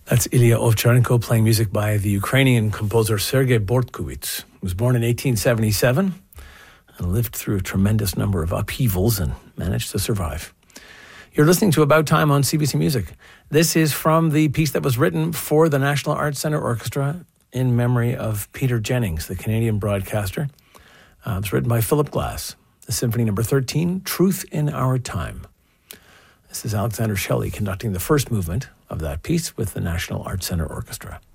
That's Ilya Ovcharenko playing music by the Ukrainian composer Sergei Bortkovich, who was born in 1877 and lived through a tremendous number of upheavals and managed to survive. You're listening to About Time on CBC Music. This is from the piece that was written for the National Arts Centre Orchestra in memory of Peter Jennings, the Canadian broadcaster. It was written by Philip Glass. The Symphony No. 13, Truth in Our Time. This is Alexander Shelley conducting the first movement of that piece with the National Arts Centre Orchestra.